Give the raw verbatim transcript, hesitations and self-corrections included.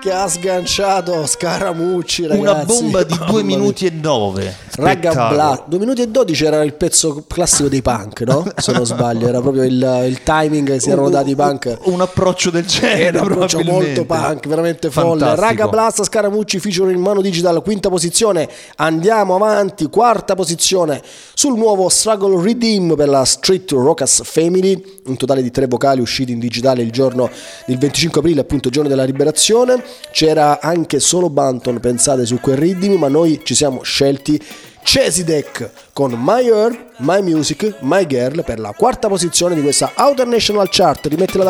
che ha sganciato Scaramucci, ragazzi. Una bomba di due minuti e nove. Raga Bla, due minuti e dodici era il pezzo classico dei punk, no? Se non sbaglio, era proprio il, il timing che si erano dati i punk. Un approccio del genere, un approccio molto punk, veramente folle. Fantastico. Raga Blast, Scaramucci featuring Mano Digital, quinta posizione. Andiamo avanti, quarta posizione sul nuovo Struggle Redeem per la Street Rockers Family, un totale di tre vocali usciti in digitale il giorno del venticinque aprile, appunto giorno della liberazione. C'era anche solo Banton, pensate, su quel redeem, ma noi ci siamo scelti Cesidek con My Earth, My Music, My Girl per la quarta posizione di questa Outer National Chart. Rimettila da